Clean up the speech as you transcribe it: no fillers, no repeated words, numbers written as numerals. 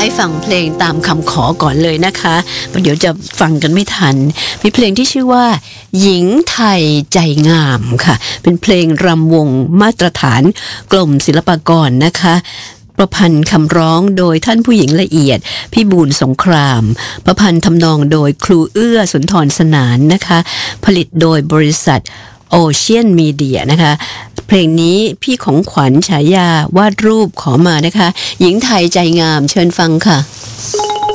ให้ฟังเพลงตามคำขอก่อนเลยนะคะเดี๋ยวจะฟังกันไม่ทันมีเพลงที่ชื่อว่าหญิงไทยใจงามค่ะเป็นเพลงรำวงมาตรฐานกรมศิลปากรนะคะประพันธ์คำร้องโดยท่านผู้หญิงละเอียดพี่บูลสงครามประพันธ์ทำนองโดยครูเอื้อสุนทรสนานนะคะผลิตโดยบริษัทโอเชียนมีเดียนะคะเพลงนี้พี่ของขวัญฉายาวาดรูปขอมานะคะหญิงไทยใจงามเชิญฟังค่ะ